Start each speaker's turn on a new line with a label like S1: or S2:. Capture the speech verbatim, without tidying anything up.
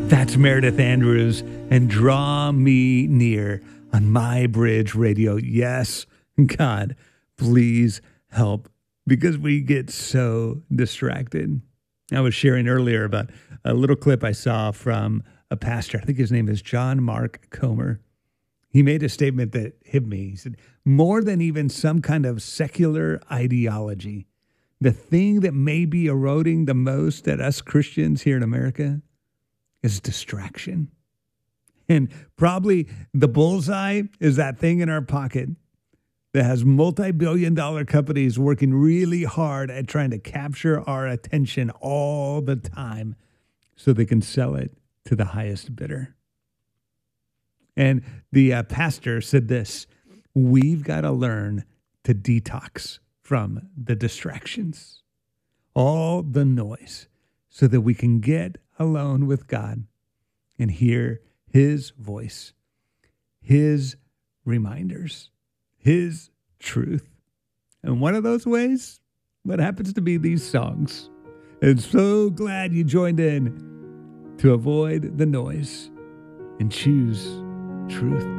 S1: That's Meredith Andrews and Draw Me Near on My Bridge Radio. Yes, God, please help, because we get so distracted. I was sharing earlier about a little clip I saw from a pastor. I think his name is John Mark Comer. He made a statement that hit me. He said, more than even some kind of secular ideology, the thing that may be eroding the most at us Christians here in America is distraction. And probably the bullseye is that thing in our pocket that has multi-billion dollar companies working really hard at trying to capture our attention all the time so they can sell it to the highest bidder. And the uh, pastor said this: we've got to learn to detox from the distractions, all the noise, so that we can get alone with God and hear his voice, his reminders, his truth. And one of those ways, what happens to be these songs. And so glad you joined in to avoid the noise and choose truth.